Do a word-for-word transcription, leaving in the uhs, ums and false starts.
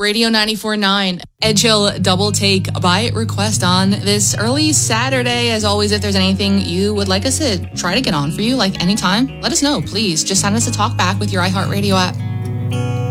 Radio ninety-four point nine. Ed Chill double take by request on this early Saturday. As always, if there's anything you would like us to try to get on for you, like anytime, let us know, please. Just send us a talk back with your iHeartRadio app.